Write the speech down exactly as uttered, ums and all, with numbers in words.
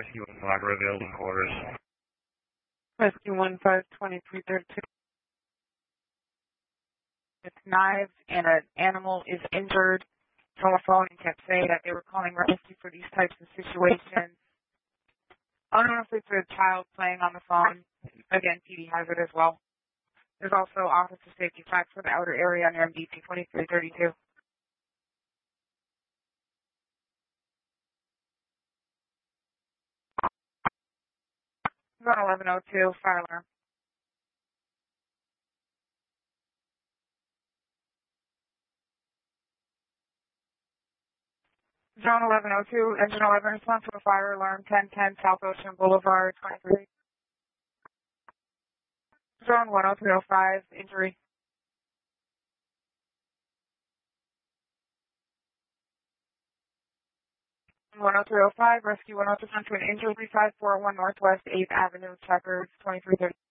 Rescue one five revealed in quarters. Rescue one five twenty-three thirty-two. It's knives and an animal is injured. On the phone and kept saying that they were calling rescue for these types of situations. I don't know if it's a child playing on the phone. Again, P D has it as well. There's also officer safety flags for the outer area on your M D T twenty-three thirty-two. Zone eleven oh two, fire alarm. Zone eleven oh two, engine eleven, response to a fire alarm, ten ten South Ocean Boulevard, twenty-three. Zone one oh three oh five, injury. one oh three oh five, rescue one oh two to an injury, three five four one Northwest eighth Avenue, Checkers, twenty-three thirty.